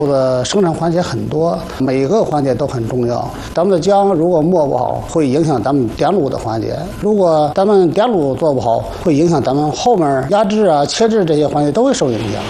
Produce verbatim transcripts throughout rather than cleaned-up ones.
的生产环节很多，每个环节都很重要。咱们的浆如果磨不好，会影响咱们点卤的环节；如果咱们点卤做不好，会影响咱们后面压制啊、切制这些环节都会受影响。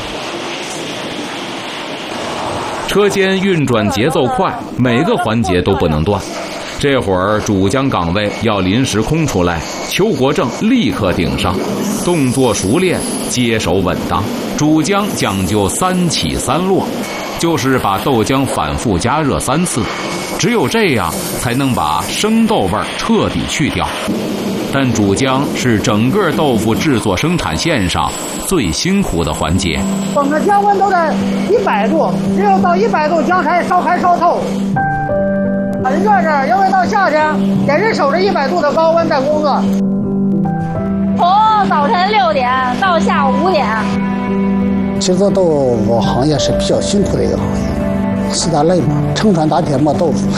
车间运转节奏快，每个环节都不能断。这会儿主浆岗位要临时空出来，邱国正立刻顶上，动作熟练，接手稳当。主浆讲究三起三落，就是把豆浆反复加热三次，只有这样才能把生豆味儿彻底去掉。但主浆是整个豆腐制作生产线上最辛苦的环节。 我们的浆温都在一百度，只有到一百度浆才烧开烧透。很热着，因为到夏天也是守着一百度的高温在工作。 从早晨六点到下午五点。 其实做豆腐行业是比较辛苦的一个行业，四大类嘛，撑船打铁磨豆腐。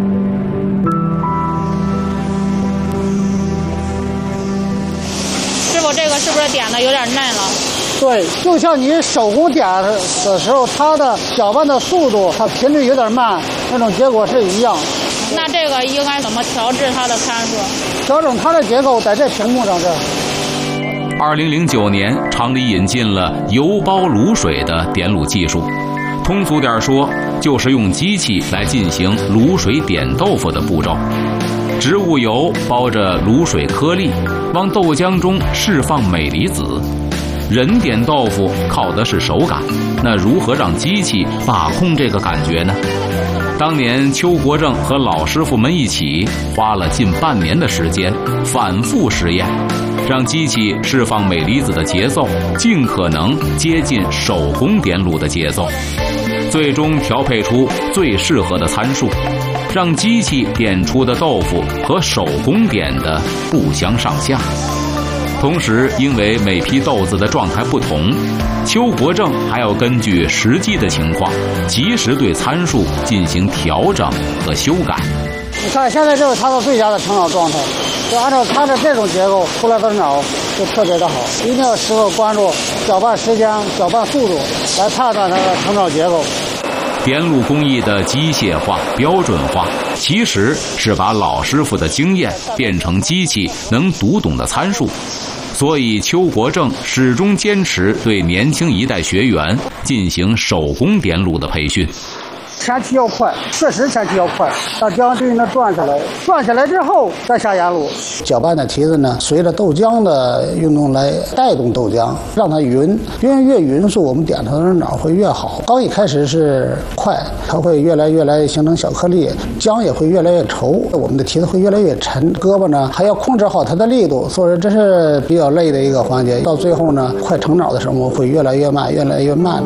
师傅，这个是不是点的有点嫩了？ 对，就像你手工点的时候，它的搅拌的速度、它频率有点慢，那种结果是一样。 那这个应该怎么调制它的参数？ 调整它的结构，在这屏幕上这。 二零零九年，厂里引进了油包卤水的点卤技术。通俗点说，就是用机器来进行卤水点豆腐的步骤。植物油包着卤水颗粒，往豆浆中释放镁离子。人点豆腐靠的是手感，那如何让机器把控这个感觉呢？当年邱国正和老师傅们一起花了近半年的时间，反复实验，让机器释放镁离子的节奏尽可能接近手工点卤的节奏，最终调配出最适合的参数，让机器点出的豆腐和手工点的不相上下。同时，因为每批豆子的状态不同，邱国正还要根据实际的情况，及时对参数进行调整和修改。 你看，现在这是它的最佳的成长状态，就按照它的这种结构出来的鸟就特别的好。一定要时刻关注搅拌时间、搅拌速度，来判断它的成长结构。 点卤工艺的机械化、标准化，其实是把老师傅的经验变成机器能读懂的参数。所以邱国正始终坚持对年轻一代学员进行手工点卤的培训。 前期要快，确实前期要快，让浆对应的转起来，转起来之后再下盐卤。 搅拌的梯子呢，随着豆浆的运动来带动豆浆，让它匀，因为越匀速，我们点出的脑会越好。刚一开始是快，它会越来越来形成小颗粒，浆也会越来越稠，我们的梯子会越来越沉，胳膊呢还要控制好它的力度，所以说这是比较累的一个环节。到最后呢，快成脑的时候会越来越慢，越来越慢。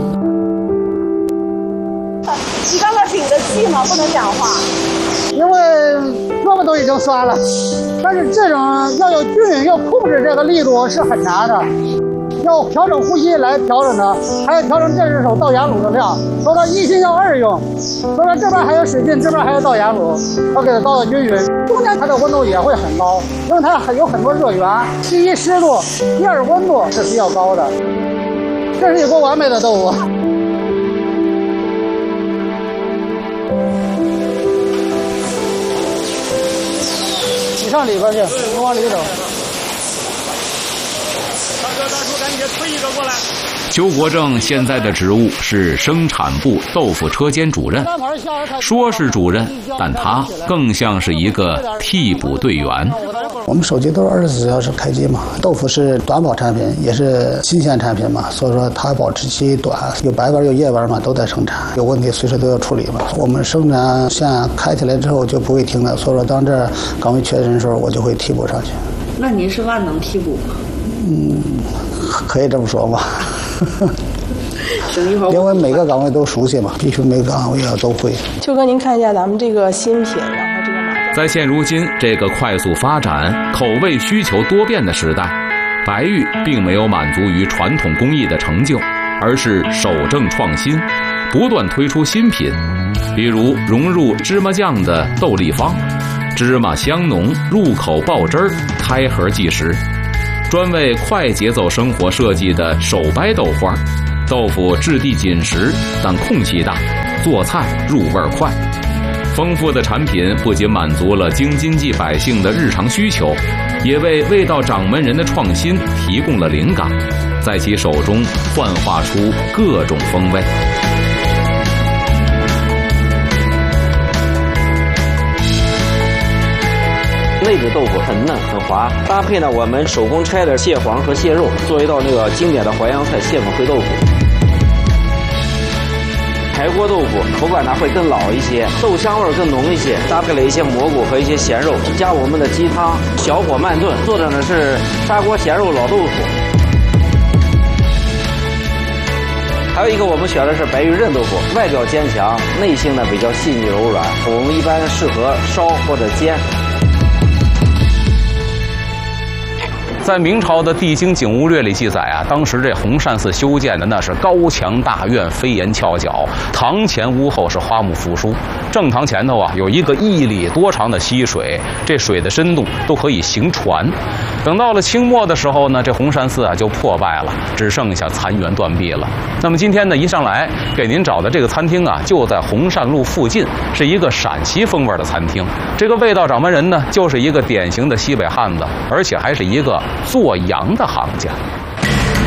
你刚才屏着气吗？不能讲话。 因为胳膊都已经酸了，但是这种要有均匀，要控制这个力度是很难的，要调整呼吸来调整它，还要调整这只手倒盐卤的量，所以它一心要二用，所以说这边还要使劲，这边还要倒盐卤，要给它倒的均匀。中间它的温度也会很高，因为它还有很多热源，第一湿度，第二温度是比较高的，这是一锅完美的豆腐。上里边去，你往里走。 大哥大叔，赶紧推一个过来。 邱国正现在的职务是生产部豆腐车间主任，说是主任，但他更像是一个替补队员。 我们手机都是二十四小时开机嘛，豆腐是短保产品，也是新鲜产品嘛，所以说它保质期短，有白班有夜班嘛，都在生产，有问题随时都要处理嘛。我们生产线开起来之后就不会停的，所以说当这岗位缺人的时候，我就会替补上去。 那您是万能替补吗？ 嗯，可以这么说吧。因为每个岗位都熟悉嘛，必须每个岗位要都会。 秋哥，您看一下咱们这个新品，然后这个麻酱。 在现如今这个快速发展、口味需求多变的时代，白玉并没有满足于传统工艺的成就，而是守正创新，不断推出新品，比如融入芝麻酱的豆粒方，芝麻香浓，入口爆汁儿，开盒即食。专为快节奏生活设计的手掰豆花， 豆腐质地紧实，但空隙大，做菜入味快。丰富的产品不仅满足了京津冀百姓的日常需求，也为味道掌门人的创新提供了灵感，在其手中幻化出各种风味。 内酯豆腐很嫩很滑，搭配呢我们手工拆的蟹黄和蟹肉，做一道那个经典的淮扬菜蟹粉烩豆腐。柴锅豆腐口感呢会更老一些，豆香味更浓一些，搭配了一些蘑菇和一些咸肉，加我们的鸡汤，小火慢炖，做的呢是砂锅咸肉老豆腐。还有一个我们选的是白玉韧豆腐，外表坚强，内性呢比较细腻柔软，我们一般适合烧或者煎。 在明朝的《地经景物略》里记载啊，当时这洪善寺修建的那是高墙大院，飞檐翘角，堂前屋后是花木扶疏。正堂前头啊有一个一里多长的溪水，这水的深度都可以行船。等到了清末的时候呢，这洪善寺啊就破败了，只剩下残垣断壁了。那么今天呢，一上来给您找的这个餐厅啊，就在洪善路附近，是一个陕西风味的餐厅。这个味道掌门人呢，就是一个典型的西北汉子，而且还是一个做羊的行家。